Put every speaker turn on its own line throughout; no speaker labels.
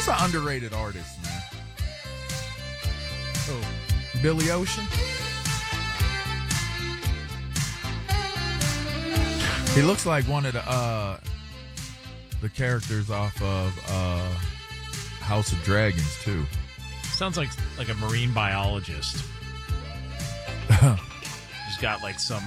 an underrated artist, man.
Oh,
Billy Ocean. He looks like one of the characters off of House of Dragons too.
sounds like a marine biologist. He's got like some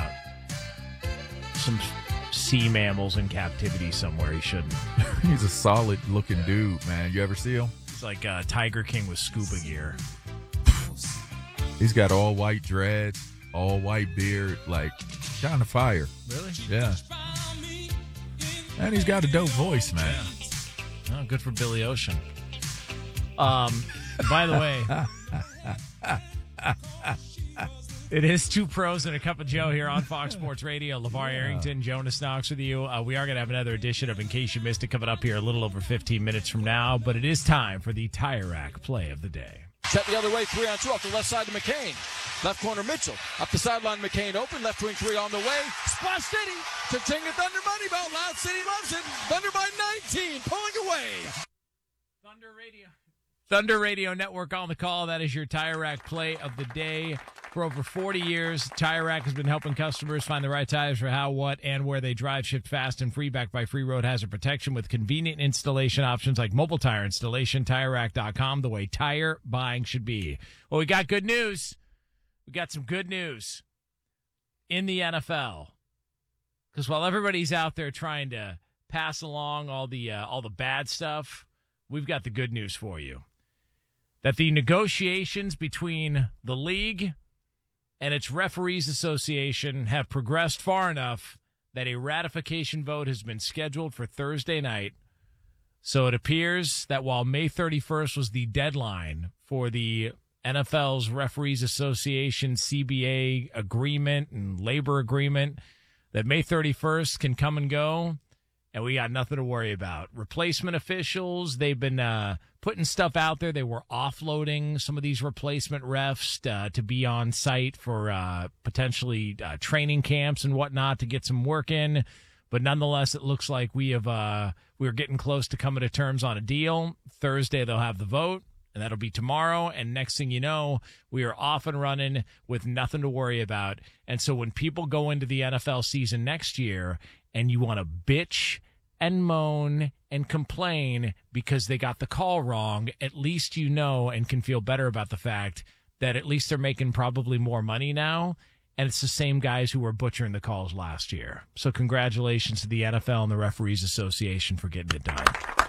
sea mammals in captivity somewhere. He shouldn't.
He's a solid looking dude, man. You ever see him?
He's like Tiger King with scuba gear.
He's got all white dreads, all white beard, like kind of fire.
Really?
Yeah. And he's got a dope voice, man.
Yeah. Oh, good for Billy Ocean. By the way, it is Two Pros and a Cup of Joe here on Fox Sports Radio. LeVar Arrington, Jonas Knox with you. We are going to have another edition of In Case You Missed It coming up here a little over 15 minutes from now, but it is time for the Tire Rack play of the day.
Set the other way, 3-on-2 off the left side to McCain. Left corner Mitchell. Up the sideline, McCain open. Left wing three on the way. Splash City. Cha-ching at Thunder Money Belt. Loud City loves it. Thunder by 19. Pulling away.
Thunder Radio Network on the call. That is your Tire Rack play of the day. For over 40 years, Tire Rack has been helping customers find the right tires for how, what, and where they drive. Shipped fast and free, backed by free road hazard protection with convenient installation options like mobile tire installation. TireRack.com, the way tire buying should be. Well, we got good news. We got some good news in the NFL. Because while everybody's out there trying to pass along all the bad stuff, we've got the good news for you. That the negotiations between the league and its referees association have progressed far enough that a ratification vote has been scheduled for Thursday night. So it appears that while May 31st was the deadline for the NFL's Referees Association CBA agreement and labor agreement, that May 31st can come and go, and we got nothing to worry about. Replacement officials, they've been putting stuff out there. They were offloading some of these replacement refs to be on site for potentially training camps and whatnot to get some work in. But nonetheless, it looks like we're getting close to coming to terms on a deal. Thursday, they'll have the vote, and that'll be tomorrow. And next thing you know, we are off and running with nothing to worry about. And so when people go into the NFL season next year and you want to bitch and moan and complain because they got the call wrong, at least you know and can feel better about the fact that at least they're making probably more money now, and it's the same guys who were butchering the calls last year. So congratulations to the NFL and the Referees Association for getting it done.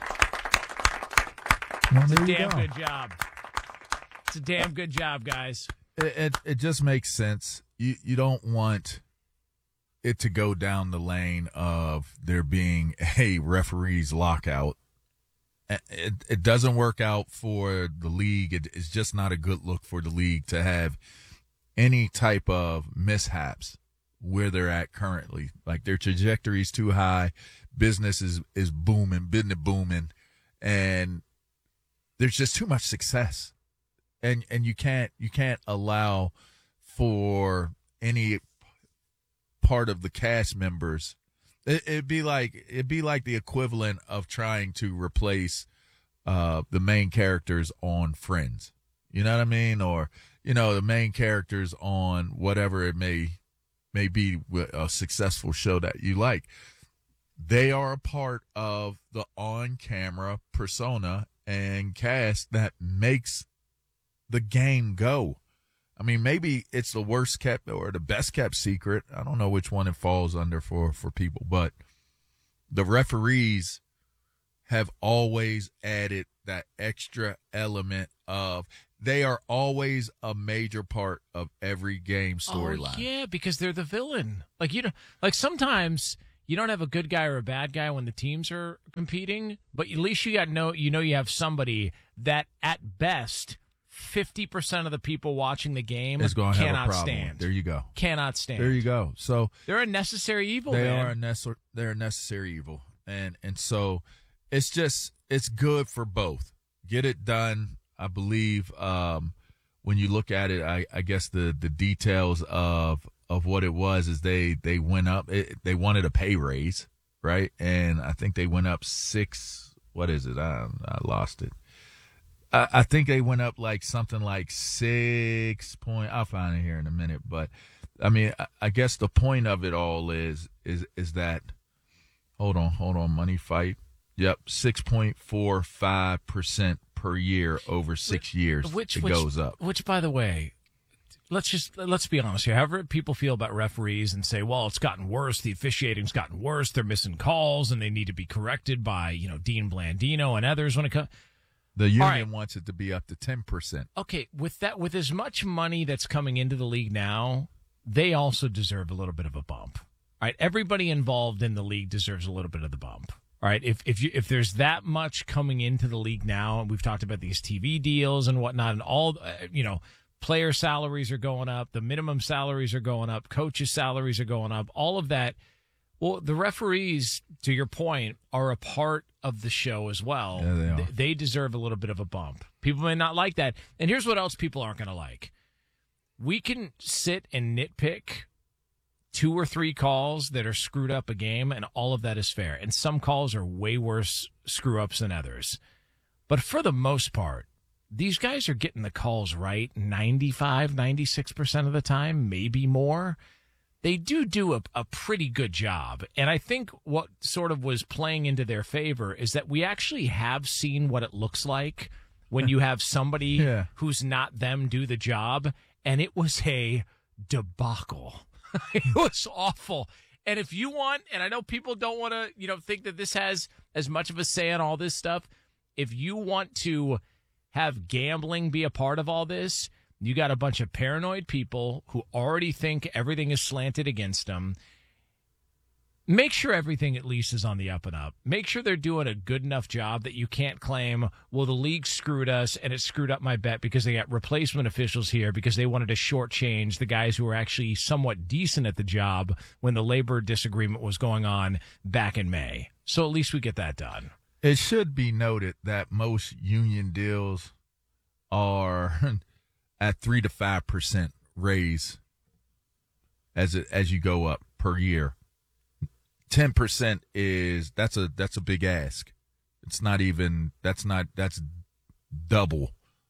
Well,
It's a damn good job. It's a damn good job, guys.
It just makes sense. You don't want it to go down the lane of there being a referees lockout. It doesn't work out for the league. It's just not a good look for the league to have any type of mishaps where they're at currently. Like their trajectory is too high. Business is booming, business booming, and there's just too much success. And you can't allow for any part of the cast members. It'd be like the equivalent of trying to replace the main characters on Friends. You know what I mean? Or, the main characters on whatever it may be, a successful show that you like. They are a part of the on-camera persona and cast that makes the game go. I mean, maybe it's the worst kept or the best kept secret. I don't know which one it falls under for people, but the referees have always added that extra element of they are always a major part of every game storyline.
Oh, yeah, because they're the villain. Like sometimes you don't have a good guy or a bad guy when the teams are competing, but at least you have somebody that at best 50% of the people watching the game
is going to have a
cannot
problem.
stand.
There you go.
Cannot stand.
There you go. So
they're a necessary evil.
They're a necessary evil, and so it's good for both. Get it done. I believe when you look at it, I guess the details of what it was is they went up. They wanted a pay raise, right? And I think they went up 6 what is it? I lost it. I think they went up like something like 6 point. I'll find it here in a minute. But I mean, I guess the point of it all is that, hold on, Money Fight. Yep. 6.45% per year over 6 years. It goes up.
Which, by the way, let's be honest here. However people feel about referees and say, well, it's gotten worse. The officiating's gotten worse. They're missing calls and they need to be corrected by, Dean Blandino and others when it comes.
The union wants it to be up to 10%.
Okay, with as much money that's coming into the league now, they also deserve a little bit of a bump. All right, everybody involved in the league deserves a little bit of the bump. All right, if there's that much coming into the league now, and we've talked about these TV deals and whatnot, and all player salaries are going up, the minimum salaries are going up, coaches' salaries are going up, all of that. Well, the referees, to your point, are a part of the show as well.
Yeah, they are.
They deserve a little bit of a bump. People may not like that. And here's what else people aren't going to like. We can sit and nitpick 2 or 3 calls that are screwed up a game, and all of that is fair. And some calls are way worse screw-ups than others. But for the most part, these guys are getting the calls right 95, 96% of the time, maybe more. They do a pretty good job. And I think what sort of was playing into their favor is that we actually have seen what it looks like when you have somebody who's not them do the job. And it was a debacle. It was awful. And if you want, and I know people don't want to, think that this has as much of a say on all this stuff. If you want to have gambling be a part of all this, you got a bunch of paranoid people who already think everything is slanted against them. Make sure everything at least is on the up and up. Make sure they're doing a good enough job that you can't claim, well, the league screwed us and it screwed up my bet because they got replacement officials here because they wanted to shortchange the guys who were actually somewhat decent at the job when the labor disagreement was going on back in May. So at least we get that done.
It should be noted that most union deals are at 3 to 5% raise as you go up per year. 10% that's a big ask. It's not even that's double,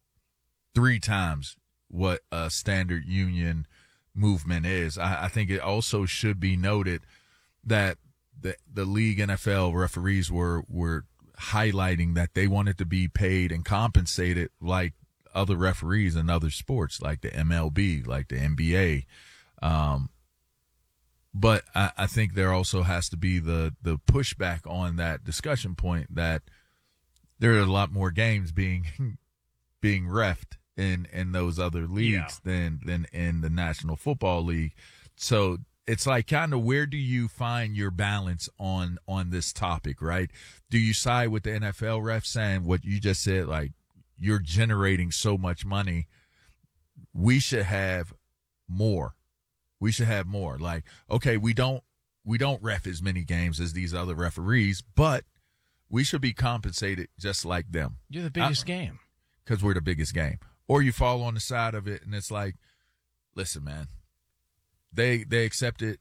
3 times what a standard union movement is. I think it also should be noted that the league NFL referees were highlighting that they wanted to be paid and compensated like other referees in other sports, like the MLB, like the NBA. But I think there also has to be the pushback on that discussion point that there are a lot more games being reffed in those other leagues than in the National Football League. So it's like kind of where do you find your balance on this topic, right? Do you side with the NFL ref saying what you just said, like you're generating so much money, we should have more. We should have more. Like, okay, we don't ref as many games as these other referees, but we should be compensated just like them.
You're the biggest game.
Because we're the biggest game. Or you fall on the side of it and it's like, listen, man, they accepted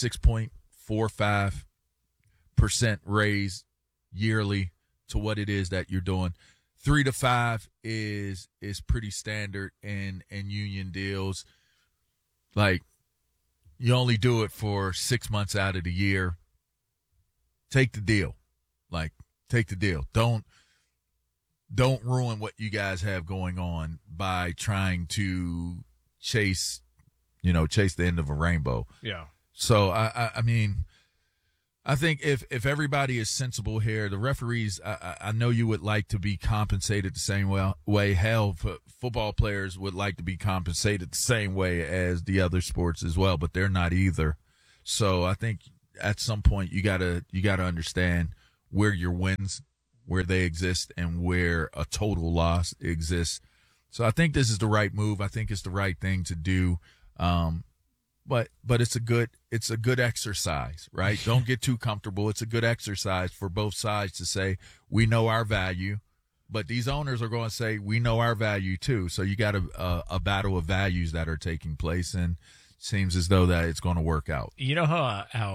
6.45% raise yearly to what it is that you're doing. 3 to 5 is pretty standard in union deals. Like, you only do it for 6 months out of the year. Take the deal. Like, take the deal. Don't ruin what you guys have going on by trying to chase the end of a rainbow.
Yeah.
So I mean, I think if everybody is sensible here, the referees, I know you would like to be compensated the same way. Hell, football players would like to be compensated the same way as the other sports as well, but they're not either. So I think at some point you gotta understand where your wins, where they exist, and where a total loss exists. So I think this is the right move. I think it's the right thing to do. But it's a good exercise, right? Don't get too comfortable. It's a good exercise for both sides to say, we know our value, but these owners are going to say, we know our value too. So you got a battle of values that are taking place, and it seems as though that it's going to work out.
You know how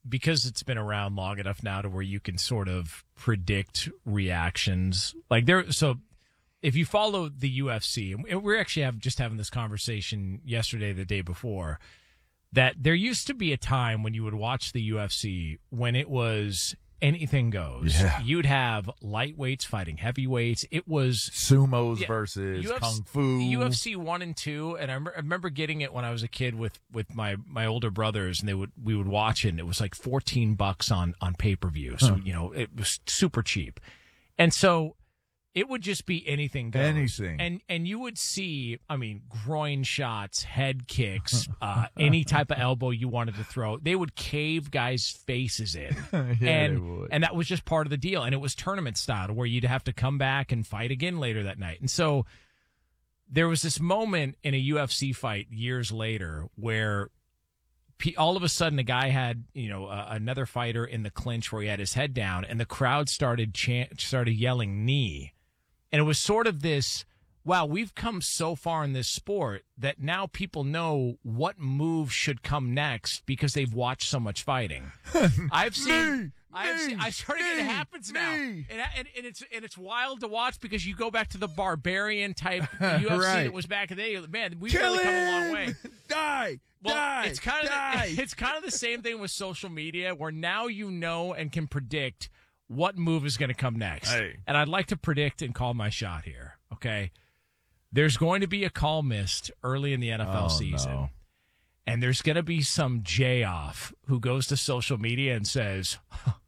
because it's been around long enough now to where you can sort of predict reactions. So if you follow the UFC, and we're actually just having this conversation yesterday, the day before, that there used to be a time when you would watch the UFC when it was anything goes.
Yeah.
You'd have lightweights fighting heavyweights. It was
Sumos versus Kung Fu.
UFC 1 and 2, and I remember getting it when I was a kid with my older brothers, and we would watch it, and it was like $14 on pay-per-view. So, it was super cheap. And so it would just be anything goes.
Anything.
And you would see, groin shots, head kicks, any type of elbow you wanted to throw. They would cave guys' faces in.
They would.
And that was just part of the deal. And it was tournament style where you'd have to come back and fight again later that night. And so there was this moment in a UFC fight years later where all of a sudden a guy had, another fighter in the clinch where he had his head down, and the crowd started yelling knee. And it was sort of this, wow, we've come so far in this sport that now people know what move should come next because they've watched so much fighting. I've started it happens now. And it's wild to watch because you go back to the barbarian type UFC that was back in the day. Man, we've really come a long way.
Die.
It's kind of the same thing with social media where now you know and can predict what move is going to come next.
Hey.
And I'd like to predict and call my shot here, okay? There's going to be a call missed early in the NFL season.
No.
And there's going to be some J-off who goes to social media and says,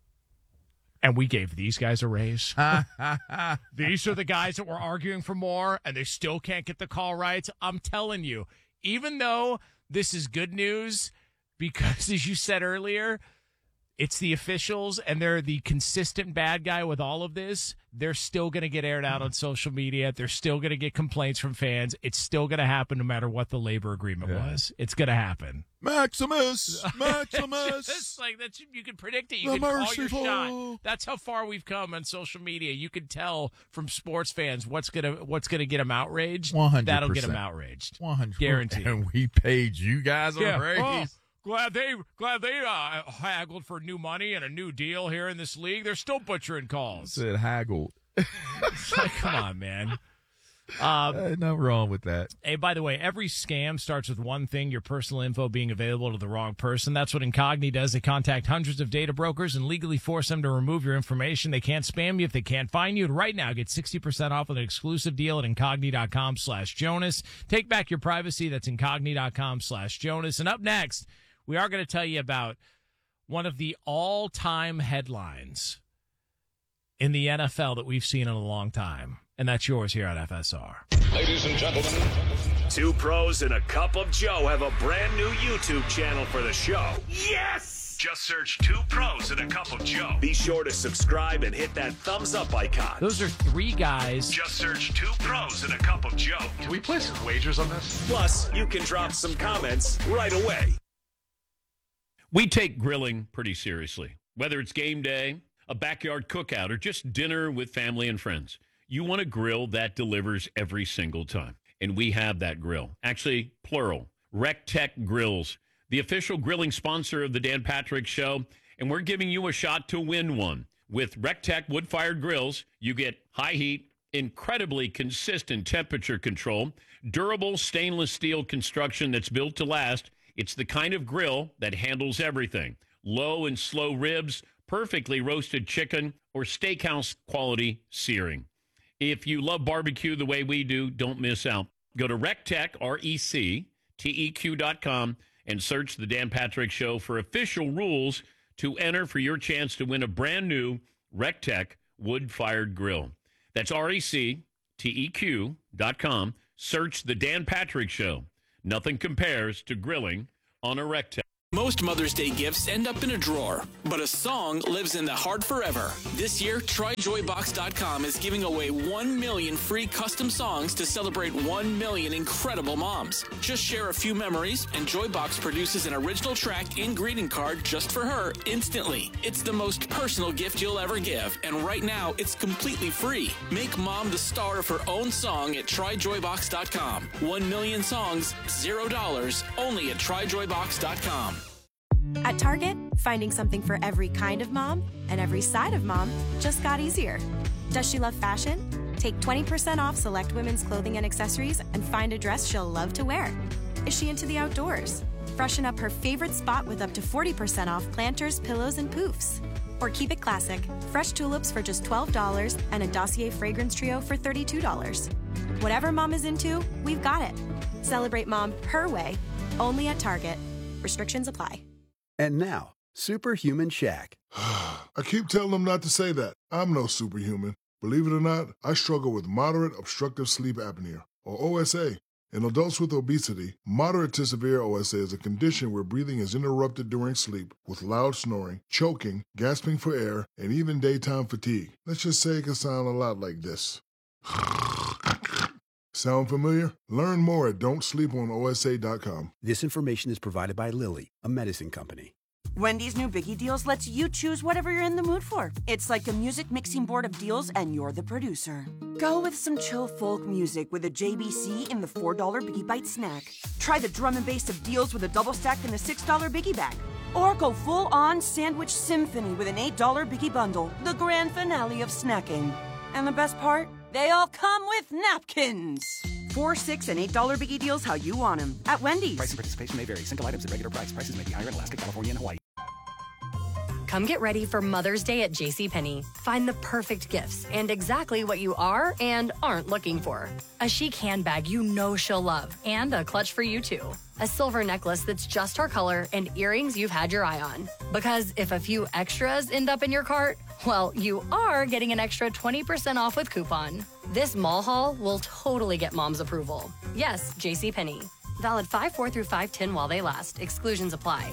and we gave these guys a raise. These are the guys that were arguing for more, and they still can't get the call right. I'm telling you, even though this is good news, because as you said earlier, it's the officials, and they're the consistent bad guy with all of this. They're still going to get aired out on social media. They're still going to get complaints from fans. It's still going to happen no matter what the labor agreement was. It's going to happen.
Maximus!
It's like that. You can predict it. You can call your shot. That's how far we've come on social media. You can tell from sports fans what's gonna get them outraged.
100%.
That'll get them outraged.
100%.
Guaranteed.
And we paid you guys a raise.
Oh. Glad they haggled for new money and a new deal here in this league. They're still butchering calls.
Said haggled.
It's like, come on, man.
Nothing wrong with that.
Hey, by the way, every scam starts with one thing: your personal info being available to the wrong person. That's what Incogni does. They contact hundreds of data brokers and legally force them to remove your information. They can't spam you if they can't find you. And right now, get 60% off with an exclusive deal at Incogni.com/Jonas. Take back your privacy. That's Incogni.com/Jonas. And up next, we are going to tell you about one of the all-time headlines in the NFL that we've seen in a long time, and that's yours here on FSR.
Ladies and gentlemen,
Two Pros and a Cup of Joe have a brand new YouTube channel for the show.
yes!
Just search Two Pros and a Cup of Joe. Be sure to subscribe and hit that thumbs up icon.
Those are three guys.
Just search Two Pros and a Cup of Joe.
Can we place wagers on this?
Plus, you can drop some comments right away.
We take grilling pretty seriously. Whether it's game day, a backyard cookout, or just dinner with family and friends, you want a grill that delivers every single time. And we have that grill. Actually, plural. RecTech Grills, the official grilling sponsor of the Dan Patrick Show. And we're giving you a shot to win one. With RecTech wood-fired grills, you get high heat, incredibly consistent temperature control, durable stainless steel construction that's built to last. It's the kind of grill that handles everything. Low and slow ribs, perfectly roasted chicken, or steakhouse quality searing. If you love barbecue the way we do, don't miss out. Go to RecTech, RecTeq.com, and search The Dan Patrick Show for official rules to enter for your chance to win a brand new RecTech wood-fired grill. That's RecTeq.com. Search The Dan Patrick Show. Nothing compares to grilling on a RecTech.
Most Mother's Day gifts end up in a drawer, but a song lives in the heart forever. This year, TryJoyBox.com is giving away 1 million free custom songs to celebrate 1 million incredible moms. Just share a few memories, and Joybox produces an original track and greeting card just for her instantly. It's the most personal gift you'll ever give, and right now, it's completely free. Make mom the star of her own song at TryJoyBox.com. 1 million songs, $0, only at TryJoyBox.com.
At Target, Finding something for every kind of mom and every side of mom just got easier. Does she love fashion? Take 20% off select women's clothing and accessories and find a dress she'll love to wear. Is she into the outdoors? Freshen up her favorite spot with up to 40% off planters, pillows, and poofs. Or keep it classic. Fresh tulips for just $12 and a Dossier fragrance trio for $32. Whatever mom is into, we've got it. Celebrate mom her way, only at Target. Restrictions apply.
And now, Superhuman Shaq.
I keep telling them not to say that. I'm no superhuman. Believe it or not, I struggle with moderate obstructive sleep apnea, or OSA. In adults with obesity, moderate to severe OSA is a condition where breathing is interrupted during sleep with loud snoring, choking, gasping for air, and even daytime fatigue. Let's just say it can sound a lot like this. Sound familiar? Learn more at don'tsleeponosa.com.
This information is provided by Lilly, a medicine company.
Wendy's new Biggie Deals lets you choose whatever you're in the mood for. It's like a music mixing board of deals, and you're the producer. Go with some chill folk music with a JBC in the $4 Biggie Bite snack. Try the drum and bass of deals with a double stack in the $6 Biggie bag. Or go full-on sandwich symphony with an $8 Biggie bundle, the grand finale of snacking. And the best part? They all come with napkins. $4, $6, and $8 Biggie Deals how you want them at Wendy's.
Price and participation may vary. Single items at regular price. Prices may be higher in Alaska, California, and Hawaii.
Come get ready for Mother's Day at JCPenney. Find the perfect gifts and exactly what you are and aren't looking for. A chic handbag you know she'll love and a clutch for you too. A silver necklace that's just her color and earrings you've had your eye on. Because if a few extras end up in your cart, well, you are getting an extra 20% off with coupon. This mall haul will totally get mom's approval. Yes, JCPenney. Valid 5/4 through 5/10 while they last. Exclusions apply.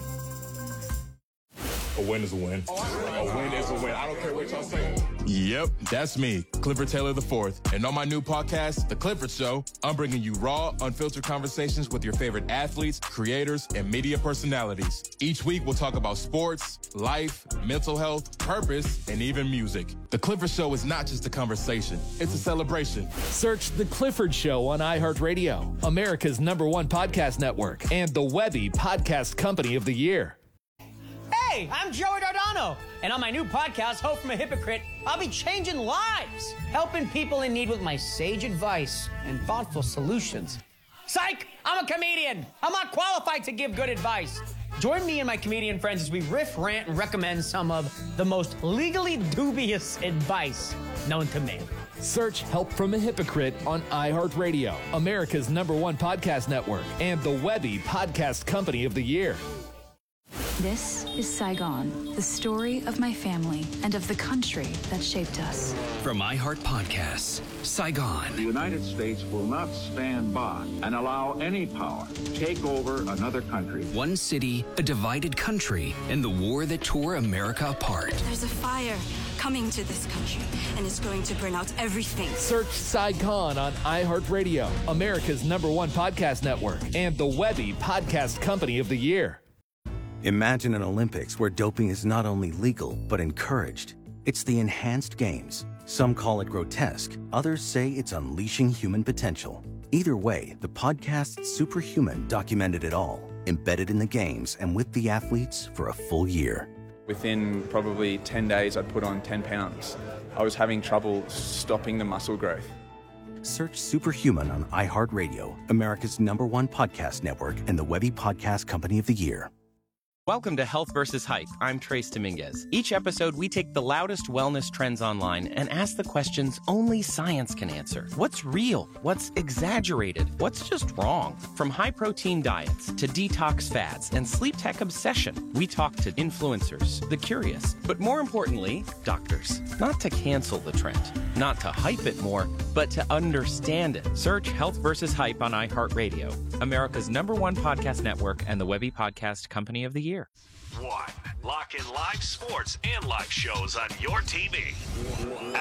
A win is a win. A win is a win. I don't care what y'all say. Yep, that's me, Clifford Taylor IV. And on my new podcast, The Clifford Show, I'm bringing you raw, unfiltered conversations with your favorite athletes, creators, and media personalities. Each week, we'll talk about sports, life, mental health, purpose, and even music. The Clifford Show is not just a conversation. It's a celebration.
Search The Clifford Show on iHeartRadio, America's #1 podcast network, and the Webby Podcast Company of the Year.
Hey, I'm Joey Dardano, and on my new podcast, Hope from a Hypocrite, I'll be changing lives, helping people in need with my sage advice and thoughtful solutions. Psych! I'm a comedian. I'm not qualified to give good advice. Join me and my comedian friends as we riff, rant, and recommend some of the most legally dubious advice known to man.
Search Help from a Hypocrite on iHeartRadio, America's #1 podcast network, and the Webby Podcast Company of the Year.
This is Saigon, the story of my family and of the country that shaped us.
From iHeart Podcasts, Saigon.
The United States will not stand by and allow any power to take over another country.
One city, a divided country, and the war that tore America apart.
There's a fire coming to this country, and it's going to burn out everything.
Search Saigon on iHeartRadio, America's #1 podcast network, and the Webby Podcast Company of the Year.
Imagine an Olympics where doping is not only legal, but encouraged. It's the Enhanced Games. Some call it grotesque. Others say it's unleashing human potential. Either way, the podcast Superhuman documented it all, embedded in the games and with the athletes for a full year.
Within probably 10 days, I'd put on 10 pounds. I was having trouble stopping the muscle growth.
Search Superhuman on iHeartRadio, America's #1 podcast network, and the Webby Podcast Company of the Year.
Welcome to Health vs. Hype. I'm Trace Dominguez. Each episode, we take the loudest wellness trends online and ask the questions only science can answer. What's real? What's exaggerated? What's just wrong? From high-protein diets to detox fads and sleep tech obsession, we talk to influencers, the curious, but more importantly, doctors. Not to cancel the trend, not to hype it more, but to understand it. Search Health vs. Hype on iHeartRadio, America's #1 podcast network, and the Webby Podcast Company of the Year.
Lock in live sports and live shows on your TV.